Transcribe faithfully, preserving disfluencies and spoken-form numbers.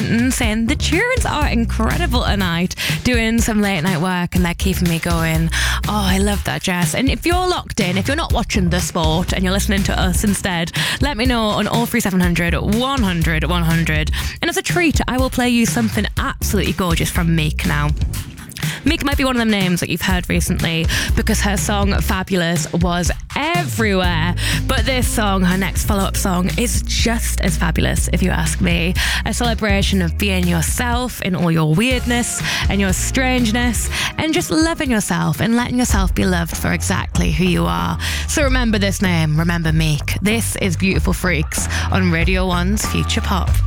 Clinton saying the tunes are incredible tonight, doing some late night work and they're keeping me going. Oh, I love that, Jess. And if you're locked in, if you're not watching the sport and you're listening to us instead, let me know on oh three seven hundred, one hundred, one hundred. And as a treat, I will play you something absolutely gorgeous from Meek now. Meek might be one of them names that you've heard recently because her song Fabulous was everywhere. But this song, her next follow-up song, is just as fabulous, if you ask me. A celebration of being yourself in all your weirdness and your strangeness and just loving yourself and letting yourself be loved for exactly who you are. So remember this name, remember Meek. This is Beautiful Freaks on Radio one's Future Pop.